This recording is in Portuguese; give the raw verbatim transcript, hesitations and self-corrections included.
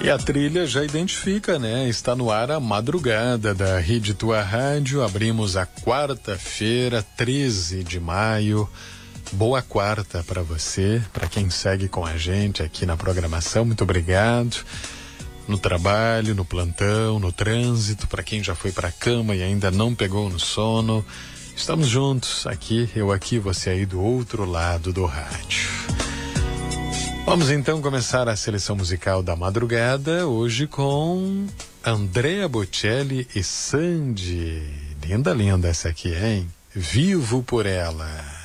E a trilha já identifica, né? Está no ar a madrugada da Rede Tua Rádio. Abrimos a quarta-feira, treze de maio. Boa quarta para você, para quem segue com a gente aqui na programação. Muito obrigado. No trabalho, no plantão, no trânsito, para quem já foi para a cama e ainda não pegou no sono. Estamos juntos aqui, eu aqui, você aí do outro lado do rádio. Vamos então começar a seleção musical da madrugada, hoje com Andrea Bocelli e Sandy. Linda, linda essa aqui, hein? Vivo por ela.